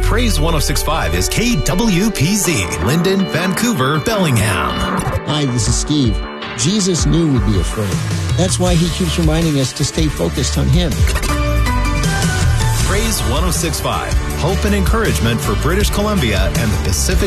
Praise 106.5 is KWPZ, Linden, Vancouver, Bellingham. Hi, this is Steve. Jesus knew we'd be afraid. That's why he keeps reminding us to stay focused on him. Praise 106.5, hope and encouragement for British Columbia and the Pacific